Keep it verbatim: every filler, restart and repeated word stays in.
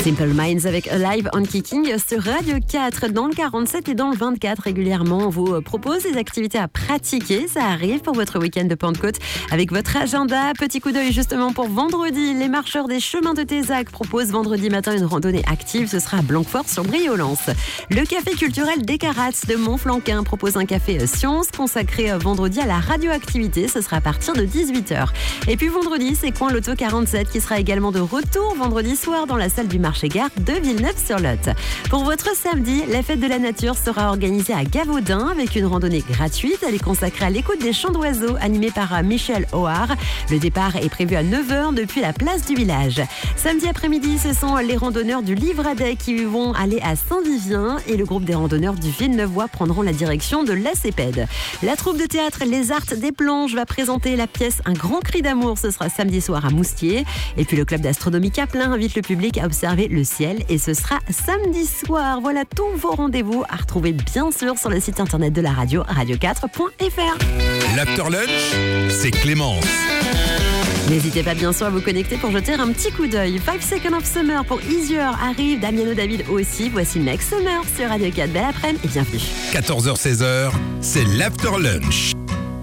Simple Minds avec Alive on Kicking sur Radio quatre. Dans le quarante-sept et dans le vingt-quatre, régulièrement, on vous propose des activités à pratiquer. Ça arrive pour votre week-end de Pentecôte avec votre agenda. Petit coup d'œil justement pour vendredi. Les marcheurs des chemins de Tézac proposent vendredi matin une randonnée active. Ce sera à Blanquefort sur Briolance. Le café culturel des Carats de Montflanquin propose un café science consacré vendredi à la radioactivité. Ce sera à partir de dix-huit heures. Et puis vendredi, c'est Coin Loto quarante-sept qui sera également de retour vendredi soir dans la salle du marché-gare de Villeneuve-sur-Lot. Pour votre samedi, la fête de la nature sera organisée à Gavaudin avec une randonnée gratuite. Elle est consacrée à l'écoute des chants d'oiseaux animée par Michel Hoard. Le départ est prévu à neuf heures depuis la place du village. Samedi après-midi, ce sont les randonneurs du Livradet qui vont aller à Saint-Vivien et le groupe des randonneurs du Villeneuvois prendront la direction de la Cépède. La troupe de théâtre Les Arts des Planches va présenter la pièce Un grand cri d'amour. Ce sera samedi soir à Moustier. Et puis le club d'astronomie Caplin invite le public à observer le ciel et ce sera samedi soir. Voilà tous vos rendez-vous à retrouver bien sûr sur le site internet de la radio, radio quatre point f r. L'After Lunch, c'est Clémence. N'hésitez pas bien sûr à vous connecter pour jeter un petit coup d'œil. five Seconds of Summer pour Easier arrive, Damiano David aussi. Voici Next Summer sur Radio quatre. Belle après-midi et bienvenue. quatorze heures seize heures, c'est l'After Lunch.